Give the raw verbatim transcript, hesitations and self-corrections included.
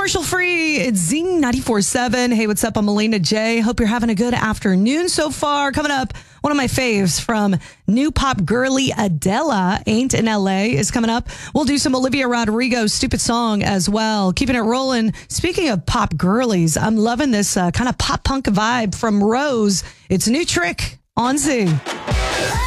commercial free. It's Zing ninety-four point seven. Hey, what's up? I'm Melina J. Hope you're having a good afternoon so far. Coming up, one of my faves from new pop girly Adele, Ain't in L A, is coming up. We'll do some Olivia Rodrigo Stupid Song as well. Keeping it rolling. Speaking of pop girlies, I'm loving this uh, kind of pop punk vibe from Rose. It's a new trick on Z.